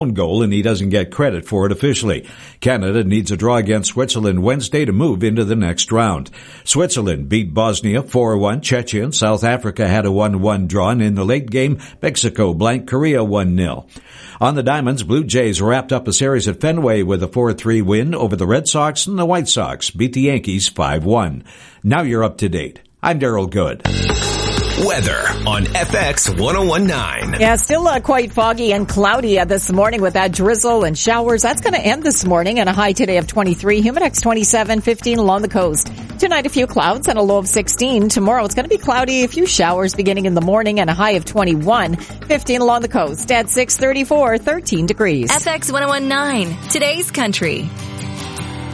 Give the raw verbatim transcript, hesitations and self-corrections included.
goal, and he doesn't get credit for it officially. Canada needs a draw against Switzerland Wednesday to move into the next round. Switzerland beat Bosnia four one. Czechia and South Africa had a one one draw, and in the late game, Mexico blanked Korea one nil. On the Diamonds, Blue Jays wrapped up a series at Fenway with a four three win over the Red Sox, and the White Sox beat the Yankees five one. Now you're up to date. I'm Daryl Good. Weather on F X one oh one point nine. Yeah, still uh, quite foggy and cloudy uh, this morning with that drizzle and showers. That's going to end this morning, and a high today of twenty-three. Humidex twenty-seven, fifteen along the coast. Tonight, a few clouds and a low of sixteen. Tomorrow, it's going to be cloudy, a few showers beginning in the morning, and a high of twenty-one, fifteen along the coast. At six thirty-four, thirteen degrees. F X one oh one point nine, today's country.